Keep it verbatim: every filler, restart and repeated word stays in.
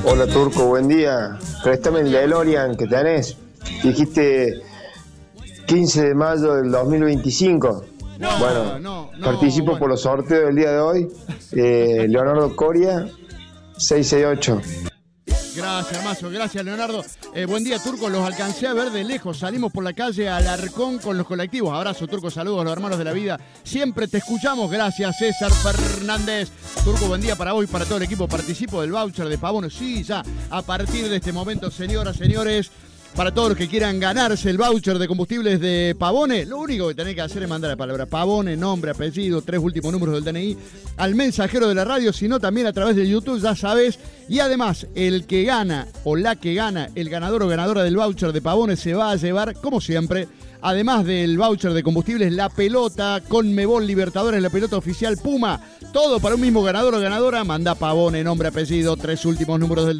Hola Turco, buen día. Préstame el DeLorean que tenés. Dijiste quince de mayo del dos mil veinticinco. No, bueno, no, no, participo bueno. por los sorteos del día de hoy. Eh, Leonardo Coria, seiscientos sesenta y ocho. Gracias, hermazo. Gracias, Leonardo. Eh, buen día, Turco. Los alcancé a ver de lejos. Salimos por la calle Alarcón con los colectivos. Abrazo, Turco. Saludos a los hermanos de la vida. Siempre te escuchamos. Gracias, César Fernández. Turco, buen día para vos y para todo el equipo. Participo del voucher de Pavones. Sí, ya. A partir de este momento, señoras, señores, para todos los que quieran ganarse el voucher de combustibles de Pavones, lo único que tenés que hacer es mandar la palabra Pavones, nombre, apellido, tres últimos números del D N I, al mensajero de la radio, sino también a través de YouTube, ya sabes. Y además, el que gana o la que gana, el ganador o ganadora del voucher de Pavones se va a llevar, como siempre, además del voucher de combustibles, la pelota Conmebol Libertadores, la pelota oficial Puma. Todo para un mismo ganador o ganadora. Manda Pavones, nombre, apellido, tres últimos números del